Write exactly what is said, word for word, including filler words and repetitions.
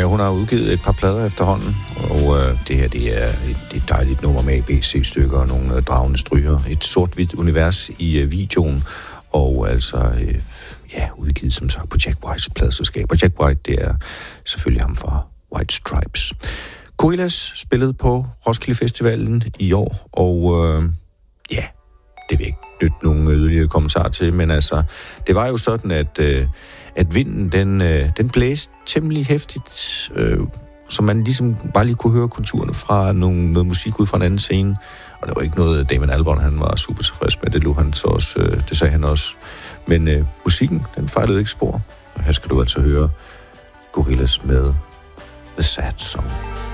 Ja, hun har udgivet et par plader efterhånden, og øh, det her det er et, et dejligt nummer med A B C-stykker og nogle øh, dragende stryger. Et sort-hvidt univers i øh, videoen, og altså øh, ja, udgivet som sagt på Jack Whites pladeselskab. Og Jack White, det er selvfølgelig ham fra White Stripes. Gorillaz spillede på Roskilde Festivalen i år, og øh, ja, det vil ikke nytte nogen yderligere kommentar til, men altså, det var jo sådan, at, øh, at vinden, den, øh, den blæste temmelig hæftigt, øh, så man ligesom bare lige kunne høre konturerne fra nogle, noget musik ud fra en anden scene, og der var ikke noget, Damon Albarn, han var super tilfreds med, det lå han så også, øh, det sagde han også, men øh, musikken, den fejlede ikke spor, og her skal du altså høre Gorillaz med The Sad Song.